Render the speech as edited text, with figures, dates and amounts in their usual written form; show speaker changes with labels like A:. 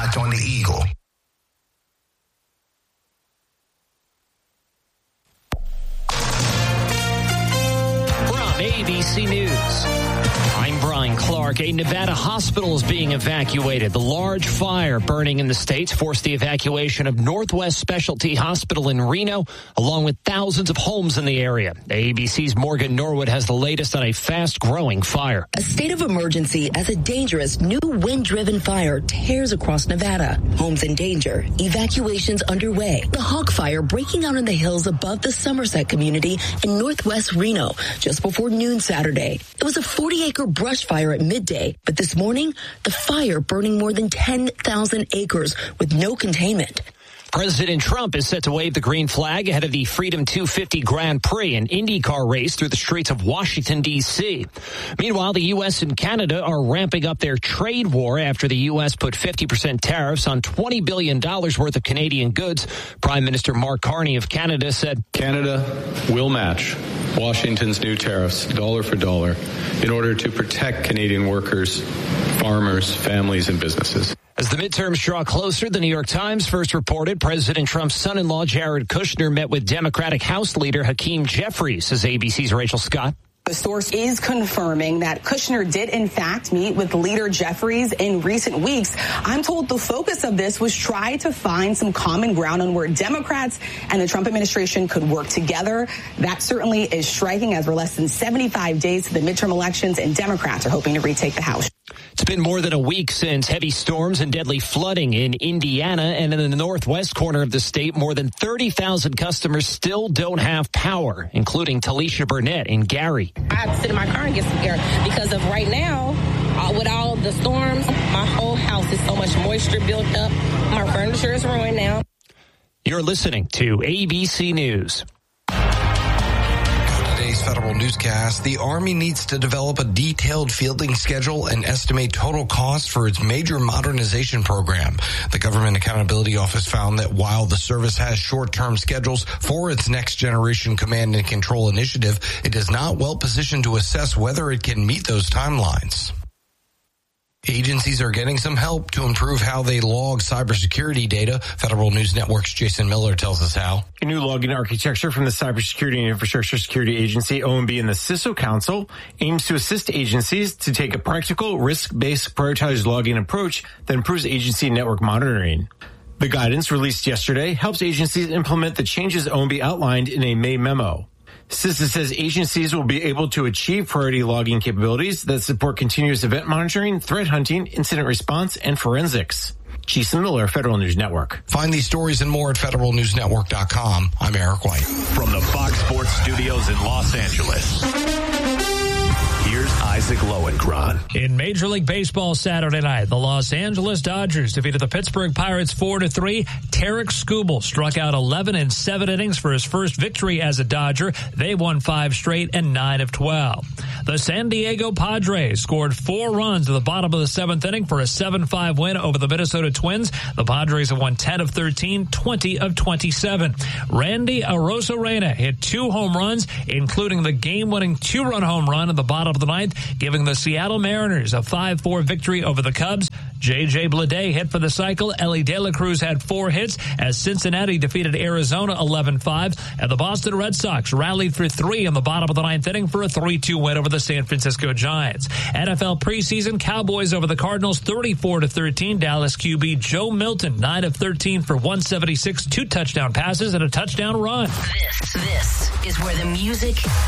A: Locked on the Eagle.
B: From ABC News, I'm Brian Clark. A Nevada hospital is being evacuated. The large fire burning in the state forced the evacuation of Northwest Specialty Hospital in Reno, along with thousands of homes in the area. ABC's Morgan Norwood has the latest on a fast-growing fire.
C: A state of emergency as a dangerous new wind-driven fire tears across Nevada. Homes in danger, evacuations underway. The Hawk Fire breaking out in the hills above the Somerset community in northwest Reno just before noon Saturday. It was a 40-acre brush fire at midday, but this morning, the fire burning more than 10,000 acres with no containment.
B: President Trump is set to wave the green flag ahead of the Freedom 250 Grand Prix, an IndyCar race through the streets of Washington, D.C. Meanwhile, the U.S. and Canada are ramping up their trade war after the U.S. put 50% tariffs on $20 billion worth of Canadian goods. Prime Minister Mark Carney of Canada said,
D: Canada will match Washington's new tariffs dollar for dollar in order to protect Canadian workers, farmers, families, and businesses.
B: As the midterms draw closer, the New York Times first reported President Trump's son-in-law Jared Kushner met with Democratic House Leader Hakeem Jeffries, says ABC's Rachel Scott.
E: The source is confirming that Kushner did, in fact, meet with Leader Jeffries in recent weeks. I'm told the focus of this was try to find some common ground on where Democrats and the Trump administration could work together. That certainly is striking as we're less than 75 days to the midterm elections, and Democrats are hoping to retake the House.
B: It's been more than a week since heavy storms and deadly flooding in Indiana, and in the northwest corner of the state, more than 30,000 customers still don't have power, including Talisha Burnett in Gary.
F: I have to sit in my car and get some air because of right now, with all the storms, my whole house is so much moisture built up. My furniture is ruined now.
B: You're listening to ABC News.
G: Today's federal newscast, the Army needs to develop a detailed fielding schedule and estimate total costs for its major modernization program. The Government Accountability Office found that while the service has short-term schedules for its next generation command and control initiative, it is not well positioned to assess whether it can meet those timelines. Agencies are getting some help to improve how they log cybersecurity data. Federal News Network's Jason Miller tells us how.
H: A new logging architecture from the Cybersecurity and Infrastructure Security Agency, OMB, and the CISO Council aims to assist agencies to take a practical, risk-based, prioritized logging approach that improves agency network monitoring. The guidance released yesterday helps agencies implement the changes OMB outlined in a May memo. CISA says agencies will be able to achieve priority logging capabilities that support continuous event monitoring, threat hunting, incident response, and forensics. Jason Miller, Federal News Network.
G: Find these stories and more at federalnewsnetwork.com. I'm Eric White.
I: From the Fox Sports Studios in Los Angeles, here's Isaac Lowenkron.
J: In Major League Baseball Saturday night, the Los Angeles Dodgers defeated the Pittsburgh Pirates 4-3. Tarek Skubal struck out 11 in 7 innings for his first victory as a Dodger. They won 5 straight and 9 of 12. The San Diego Padres scored 4 runs at the bottom of the 7th inning for a 7-5 win over the Minnesota Twins. The Padres have won 10 of 13, 20 of 27. Randy Arozarena hit 2 home runs, including the game-winning 2-run home run at the bottom of the 9th, giving the Seattle Mariners a 5-4 victory over the Cubs. J.J. Bleday hit for the cycle. Ellie De La Cruz had 4 hits as Cincinnati defeated Arizona 11-5. And the Boston Red Sox rallied for 3 in the bottom of the 9th inning for a 3-2 win over the San Francisco Giants. NFL preseason, Cowboys over the Cardinals 34-13. Dallas QB Joe Milton 9 of 13 for 176, 2 touchdown passes and a touchdown run.
C: This is where the music